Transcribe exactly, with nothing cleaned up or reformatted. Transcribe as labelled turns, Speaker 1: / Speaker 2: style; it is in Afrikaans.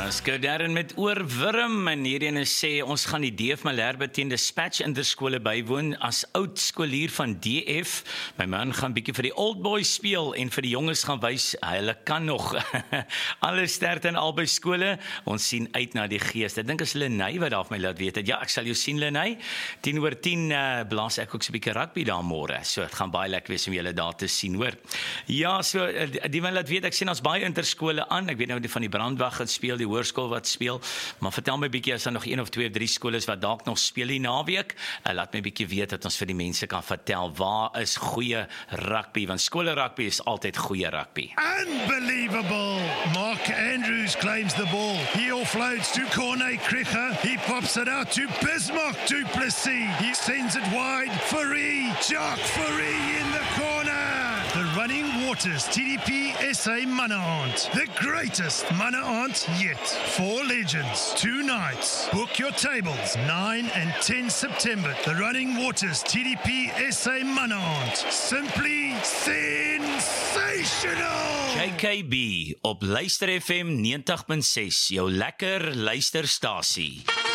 Speaker 1: Glasgow Darren met oorwurm en hierheen sê ons gaan die D F Malherbe teen Dispatch Interskole bywoon as oud skoolier van D F. My man gaan bietjie vir die old boys speel en vir die jonges gaan wys hulle kan nog. Alle sterkte in albei skole. Ons sien uit na die gees. Ek dink as Lenay wat daar vir my laat weet het. Ja, ek sal jou sien Lenay. tien oor tien uh, blaas ek ook so 'n bietjie rugby daar môre. So dit gaan baie lekker wees om julle daar te sien, hoor. Ja, so die wat laat weet ek sien ons baie interskole aan. Ek weet nou die van die brandwag wat speel, die hoërskool wat speel, maar vertel my bietjie as daar nog een of twee of drie skole is wat dalk nog speel die naweek. Uh, laat my bietjie weet dat ons vir die mense kan vertel waar is goeie rugby, want skole rugby is altyd goeie rugby.
Speaker 2: Unbelievable! Mark Andrews claims the ball. He offloads to Corne Krige. He pops it out to Bismarck du Plessis. He sends it wide. Fourie, Jacques Fourie in the corner. The Running Waters T D P S A Manahant. The greatest Manahant yet. Four legends, two nights. Book your tables, nine and ten September. The Running Waters T D P S A Manahant. Simply sensational!
Speaker 1: J K B op Luister F M ninety punt six, jou lekker luisterstasie.